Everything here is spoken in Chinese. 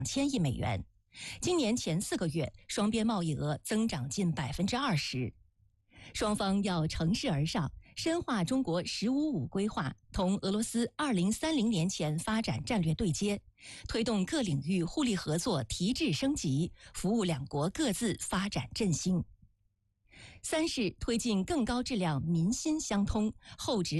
2000亿美元。今年前4个月，双边贸易额增长近20%。双方要乘势而上，深化中国“15+5”规划，同俄罗斯2030年前发展战略对接，推动各领域互利合作提质升级，服务两国各自发展振兴。3是推进更高质量民心相通，厚植